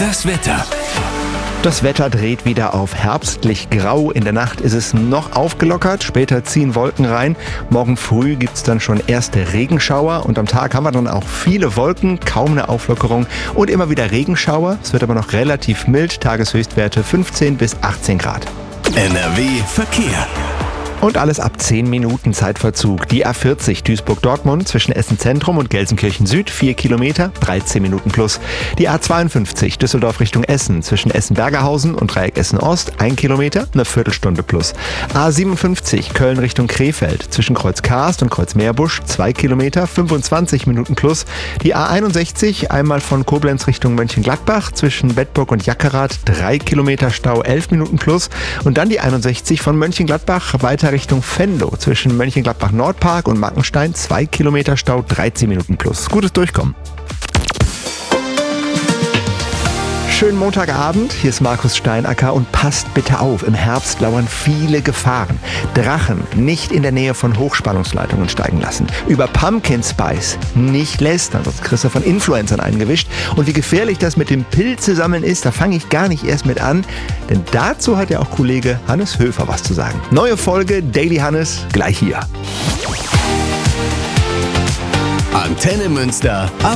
Das Wetter. Das Wetter dreht wieder auf herbstlich grau. In der Nacht ist es noch aufgelockert, später ziehen Wolken rein. Morgen früh gibt es dann schon erste Regenschauer und am Tag haben wir dann auch viele Wolken, kaum eine Auflockerung und immer wieder Regenschauer. Es wird aber noch relativ mild, Tageshöchstwerte 15 bis 18 Grad. NRW Verkehr. Und alles ab 10 Minuten Zeitverzug. Die A40 Duisburg-Dortmund zwischen Essen Zentrum und Gelsenkirchen Süd 4 Kilometer, 13 Minuten plus. Die A52 Düsseldorf Richtung Essen zwischen Essen-Bergerhausen und Dreieck Essen-Ost 1 Kilometer, eine Viertelstunde plus. A57 Köln Richtung Krefeld zwischen Kreuz Karst und Kreuz Meerbusch 2 Kilometer, 25 Minuten plus. Die A61 einmal von Koblenz Richtung Mönchengladbach zwischen Bedburg und Jackerath 3 Kilometer Stau 11 Minuten plus. Und dann die 61 von Mönchengladbach weiter Richtung Venlo zwischen Mönchengladbach-Nordpark und Mackenstein 2 Kilometer Stau 13 Minuten plus. Gutes Durchkommen. Schönen Montagabend, hier ist Markus Steinacker und passt bitte auf, im Herbst lauern viele Gefahren. Drachen nicht in der Nähe von Hochspannungsleitungen steigen lassen. Über Pumpkin Spice nicht lästern, sonst kriegst du von Influencern eingewischt. Und wie gefährlich das mit dem Pilzesammeln ist, da fange ich gar nicht erst mit an, denn dazu hat ja auch Kollege Hannes Höfer was zu sagen. Neue Folge Daily Hannes, gleich hier. Antenne Münster.